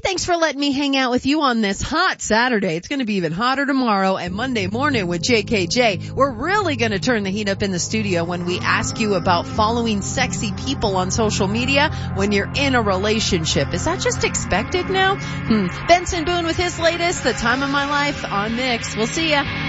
Thanks for letting me hang out with you on this hot Saturday. It's going to be even hotter tomorrow, and Monday morning with JKJ, we're really going to turn the heat up in the studio when we ask you about following sexy people on social media when you're in a relationship. Is that just expected now? Benson Boone with his latest, The Time of My Life on Mix. We'll see ya.